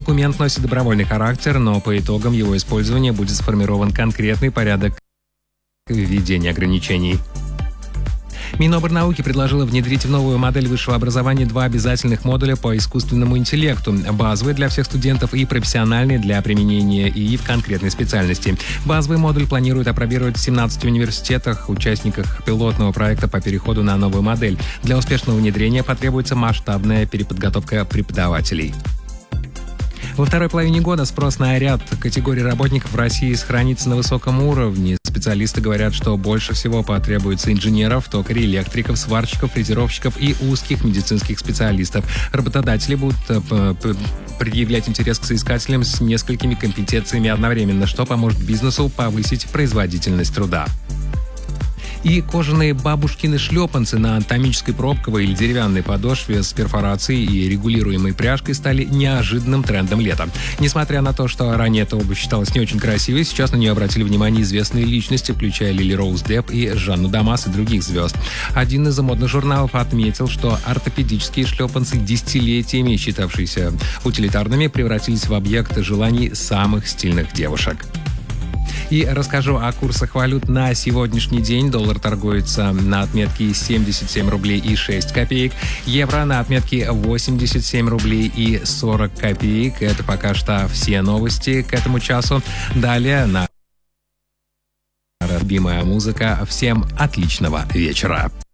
Документ носит добровольный характер, но по итогам его использования будет сформирован конкретный порядок введения ограничений. Минобрнауки предложила внедрить в новую модель высшего образования 2 обязательных модуля по искусственному интеллекту. Базовый для всех студентов и профессиональный для применения ИИ в конкретной специальности. Базовый модуль планируют апробировать в 17 университетах, участниках пилотного проекта по переходу на новую модель. Для успешного внедрения потребуется масштабная переподготовка преподавателей. Во второй половине года спрос на ряд категорий работников в России сохранится на высоком уровне. Специалисты говорят, что больше всего потребуется инженеров, токарей, электриков, сварщиков, фрезеровщиков и узких медицинских специалистов. Работодатели будут предъявлять интерес к соискателям с несколькими компетенциями одновременно, что поможет бизнесу повысить производительность труда. И кожаные бабушкины шлепанцы на анатомической пробковой или деревянной подошве с перфорацией и регулируемой пряжкой стали неожиданным трендом лета. Несмотря на то, что ранее эта обувь считалась не очень красивой, сейчас на нее обратили внимание известные личности, включая Лили Роуз Депп и Жанну Дамас и других звезд. Один из модных журналов отметил, что ортопедические шлепанцы, десятилетиями считавшиеся утилитарными, превратились в объект желаний самых стильных девушек. И расскажу о курсах валют на сегодняшний день. Доллар торгуется на отметке 77 рублей и 6 копеек. Евро на отметке 87 рублей и 40 копеек. Это пока что все новости к этому часу. Далее на любимая музыка. Всем отличного вечера.